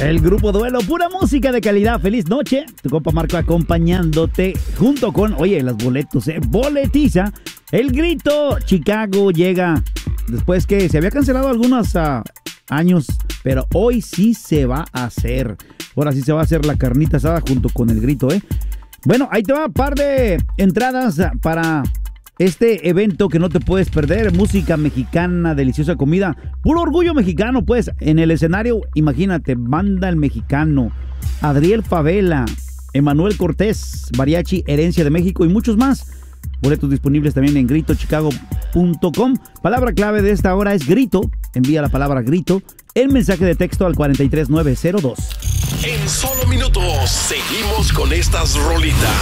El grupo Duelo, pura música de calidad. Feliz noche. Tu compa Marco acompañándote junto con, oye, los boletos, boletiza. El Grito Chicago llega después que se había cancelado algunos años, pero hoy sí se va a hacer. Ahora sí se va a hacer la carnita asada junto con El Grito, Bueno, ahí te va un par de entradas para este evento que no te puedes perder. Música mexicana, deliciosa comida, puro orgullo mexicano, pues. En el escenario, imagínate, Banda El Mexicano, Adriel Favela, Emanuel Cortés, Mariachi Herencia de México y muchos más. Boletos disponibles también en gritochicago.com. Palabra clave de esta hora es grito. Envía la palabra grito en mensaje de texto al 43902. En solo minutos seguimos con estas rolitas.